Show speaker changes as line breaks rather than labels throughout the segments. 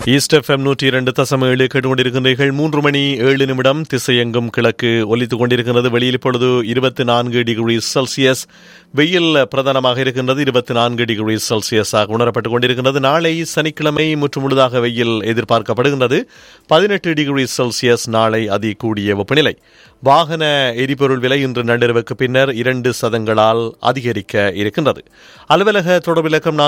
East FM 102.7 கேட்டுக்கொண்டிருக்கின்றீர்கள். 3 மணி 7 நிமிடம். திசையெங்கும் கிழக்கு ஒலித்துக் கொண்டிருக்கிறது. வெளியில் இப்பொழுது 24 டிகிரி செல்சியஸ் வெயில் பிரதானமாக இருக்கின்றது. 24 டிகிரி செல்சியஸாக உணரப்பட்டுக் கொண்டிருக்கின்றது. நாளை சனிக்கிழமை முற்றுமுழுதாக வெயில் எதிர்பார்க்கப்படுகின்றது. 18 டிகிரி செல்சியஸ் நாளை அதி கூடிய வெப்பநிலை. வாகன எரிபொருள் விலை இன்று நள்ளிரவுக்கு பின்னர் 2 சதங்களால் அதிகரிக்க இருக்கின்றது. அலுவலக தொடர்பு இலக்கம்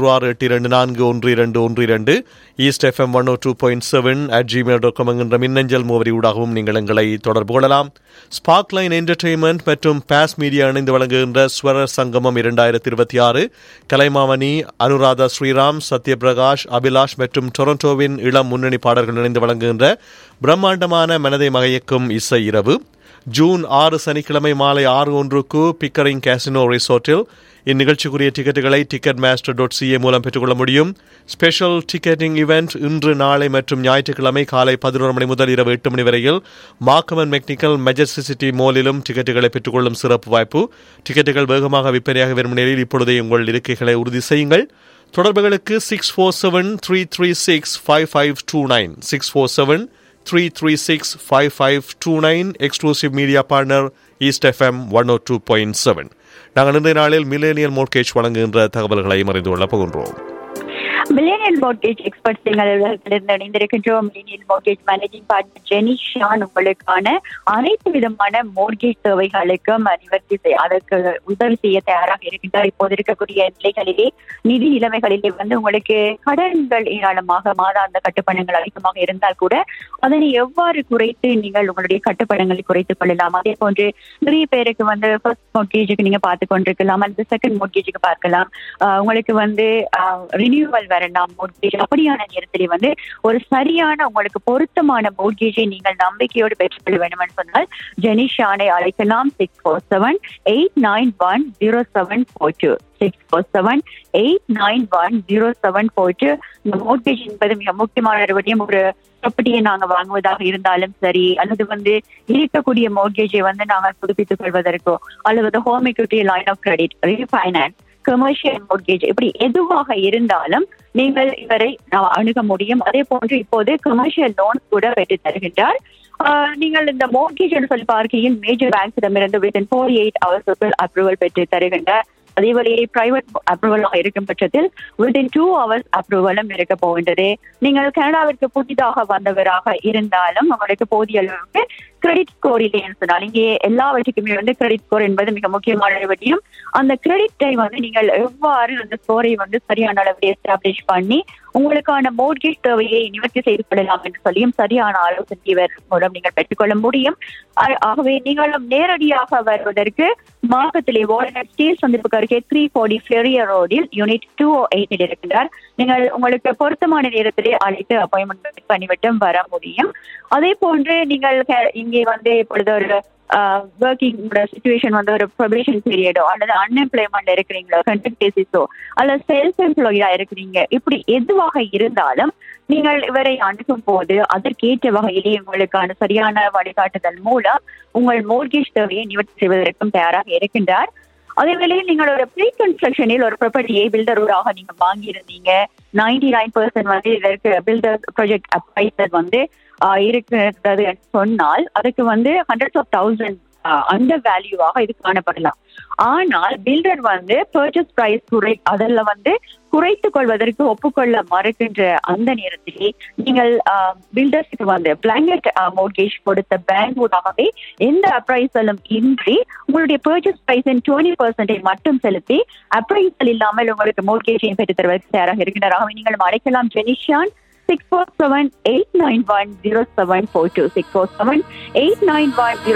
4168241212 ஈஸ்ட் எஃப்எம் 102.7 என்கின்ற மின்னஞ்சல் முகவரி ஊடாகவும் நீங்கள் எங்களை தொடர்பு கொள்ளலாம். ஸ்பார்க்லைன் என்டர்டெயின்மெண்ட் மற்றும் பாஸ் மீடியா இணைந்து வழங்குகின்ற ஸ்வர சங்கமம் 2026 கலைமாமணி, அனுராதா ஸ்ரீராம், சத்யபிரகாஷ், அபிலாஷ் மற்றும் டொரண்டோவின் இளம் முன்னணி பாடல்கள் இணைந்து வழங்குகின்ற பிரம்மாண்டமான மனதை மகையக்கும் இசை இரவு ஜூன் 6 சனிக்கிழமை மாலை 6:01 பிக்கரிங் கேசினோ ரிசோர்ட்டில். இந்நிகழ்ச்சிக்குரிய டிக்கெட்டுகளை ticketmaster.ca மூலம் பெற்றுக்கொள்ள முடியும். ஸ்பெஷல் டிக்கெட்டிங் இவெண்ட் இன்று, நாளை மற்றும் ஞாயிற்றுக்கிழமை காலை 11 மணி முதல் இரவு 8 மணி வரையில் Markham and mechanical majesty city மாலிலும் டிக்கெட்டுகளை பெற்றுக்கொள்ளும் சிறப்பு வாய்ப்பு. டிக்கெட்டுகள் வேகமாக விற்பனையாக வரும் நிலையில் இப்பொழுதே உங்கள் இருக்கைகளை உறுதி செய்யுங்கள். தொடர்புகளுக்கு 647-336-5529 647-336-5529. Exclusive media partner east FM 102.7. நாங்கள் இன்றைய நாளில் மில்லேனியல் மோர்கேஜ் வழங்குகின்ற தகவல்களை அறிந்து கொள்ளப் போகின்றோம்.
மில்லேனியல் மோர்கேஜ் எக்ஸ்பர்ட்ஸ் இணைந்திருக்கின்றோம். Millennial mortgage managing partner Jenny Shawn உங்களுக்கான அனைத்து விதமான மோர்கேஜ் தேவைகளுக்கும் அதற்கு உதவி செய்ய தயாராக இருக்கின்றார். இப்போது இருக்கக்கூடிய நிலைகளிலே, நிதி நிலைமைகளிலே உங்களுக்கு கடன்கள் ஏராளமாக, மாதாந்த கட்டுப்பணங்கள் அதிகமாக இருந்தால் கூட அதனை எவ்வாறு குறைத்து நீங்கள் உங்களுடைய கட்டுப்பணங்களை குறைத்துக் கொள்ளலாம். அதே போன்று நிறைய பேருக்கு ஃபர்ஸ்ட் மோர்கேஜுக்கு நீங்க பார்த்து கொண்டிருக்கலாம், அல்லது செகண்ட் மோர்கேஜுக்கு பார்க்கலாம். உங்களுக்கு ரினியூவல் வரலாம் மோர்கேஜ். அப்படியான நேரத்திலே ஒரு சரியான உங்களுக்கு பொருத்தமான மோர்கேஜை நீங்கள் நம்பிக்கையோடு பெற்றுக்கொள்ள வேண்டும் என்று சொன்னால் ஜெனிஷானை அழைக்கலாம். 647-891-0742 647-891-0742. இந்த மோர்கேஜ் என்பது மிக முக்கியமான ஒரு விடயம். ஒரு ப்ராப்பர்ட்டியை நாங்க வாங்குவதாக இருந்தாலும் சரி, அல்லது இருக்கக்கூடிய மோர்கேஜை நாங்கள் புதுப்பித்துக் கொள்வதற்கோ, அல்லது home equity line of credit, refinance, commercial mortgage, இப்படி எதுவாக இருந்தாலும் நீங்கள் இவரை அணுக முடியும். அதே போன்று இப்போது கமர்ஷியல் லோன்ஸ் கூட பெற்று தருகின்றார். நீங்கள் இந்த மோர்கேஜ் என்று சொல்லி பார்க்கையில் மேஜர் பேங்க்ஸிடமிருந்து within 48 hours அப்ரூவல் பெற்று தருகின்றார். அதே வழியை பிரைவேட் அப்ரூவலாக இருக்கும் பட்சத்தில் within 2 hours அப்ரூவலும் இருக்க போகின்றது. நீங்கள் கனடாவிற்கு புதிதாக வந்தவராக இருந்தாலும் உங்களுக்கு போதிய அளவுக்கு கிரெடிட் ஸ்கோர் இல்லை என்று சொன்னால், இங்கே எல்லாவற்றுக்குமே கிரெடிட் ஸ்கோர் என்பது மிக முக்கியமான விஷயம். அந்த கிரெடிட்டை நீங்கள் எவ்வாறு அந்த ஸ்கோரை சரியான அளவில் எஸ்டாப்ளிஷ் பண்ணி உங்களுக்கான மோர்கேஜ் தேவையை நிவர்த்தி செய்து கொள்ளலாம் என்று சொல்லியும் சரியான ஆலோசனை மூலம் நீங்கள் பெற்றுக்கொள்ள முடியும். ஆகவே நீங்களும் நேரடியாக வருவதற்கு மார்க்கத்திலே வால்நட் ஸ்டீல் சந்திப்புக்கு அருகே 340 ஃபெரியர் ரோடில் யூனிட் 208 இருக்கின்றார். நீங்கள் உங்களுக்கு பொருத்தமான நேரத்திலே அழைத்து அப்பாயின்மெண்ட் பண்ணிவிட்டும் வர முடியும். அதே போன்று நீங்கள் இங்கே இப்பொழுது ஒரு ஒர்க்கிங் சிச்சுவேஷன் ஒரு ப்ரொபேஷன் பீரியடோ, அல்லது அன்எம்ப்ளாய்மெண்ட் இருக்கிறீங்களோ, கண்டக்ட் பேசிஸோ, அல்லது செல்ஃப் எம்ப்ளாயியா இருக்கிறீங்க, இப்படி எதுவாக இருந்தாலும் நீங்கள் இவரை அணுகும் போது அதற்கேற்ற வகையிலே உங்களுக்கான சரியான வழிகாட்டுதல் மூலம் உங்கள் மோர்கேஜ் தேவையை நிவர்த்தி செய்வதற்கும் தயாராக இருக்கின்றார். அதே வேளையில் நீங்கள் ஒரு ப்ரீ கன்ஸ்ட்ரக்ஷனில் ஒரு ப்ராப்பர்ட்டியை பில்டரோடாக நீங்க வாங்கியிருந்தீங்க, 99% இதற்கு பில்டர் ப்ராஜெக்ட் அப்ரைசர் இருக்கிறது சொன்னால் அதுக்கு hundreds of thousands அண்டர் வேல்யூவாக இது காணப்படலாம். ஆனால் பில்டர் பர்ச்சேஸ் பிரைஸ் அதில் குறைத்துக் கொள்வதற்கு ஒப்புக்கொள்ள மறுக்கின்ற அந்த நேரத்திலே நீங்கள் பில்டர்ஸுக்கு பிளாங்கெட் மோர்கேஜ் கொடுத்த பேங்க் ஊடாகவே எந்த அப்ரைசலும் இன்றி உங்களுடைய பர்ச்சேஸ் பிரைஸின் 20% மட்டும் செலுத்தி அப்ரைசல் இல்லாமல் உங்களுக்கு மோர்கேஜையும் பெற்றுத் தருவதற்கு தயாராக இருக்கின்றார். நீங்கள் அழைக்கலாம் ஜெனிஷான் 647-891-0742 647-891